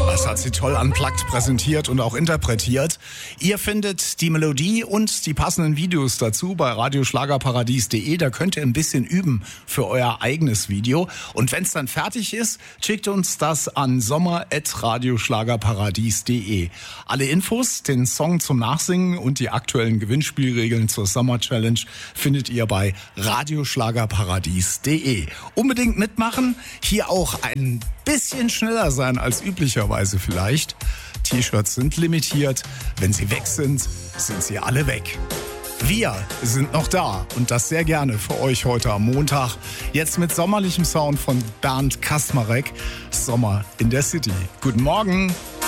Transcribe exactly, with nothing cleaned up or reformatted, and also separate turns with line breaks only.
Das hat sie toll unplugged präsentiert und auch interpretiert. Ihr findet die Melodie und die passenden Videos dazu bei radioschlagerparadies punkt de. Da könnt ihr ein bisschen üben für euer eigenes Video. Und wenn es dann fertig ist, schickt uns das an sommer at radioschlagerparadies punkt de. Alle Infos, den Song zum Nachsingen und die aktuellen Gewinnspielregeln zur Sommer Challenge findet ihr bei radioschlagerparadies punkt de. Unbedingt mitmachen, hier auch ein bisschen schneller sein als üblicherweise vielleicht. T-Shirts sind limitiert. Wenn sie weg sind, sind sie alle weg. Wir sind noch da und das sehr gerne für euch heute am Montag. Jetzt mit sommerlichem Sound von Bernd Kasmarek. Sommer in der City. Guten Morgen.